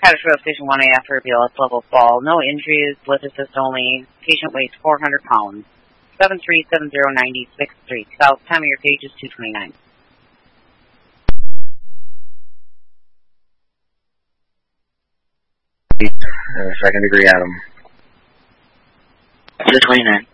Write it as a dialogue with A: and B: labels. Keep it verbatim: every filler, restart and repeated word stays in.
A: Hattersville Station one A after a B L S level fall. No injuries, lift assist only. Patient weighs four hundred pounds. seven three seven zero nine six three. South, time of your page is two twenty-nine.
B: Uh, second degree Adam.
C: two twenty-nine.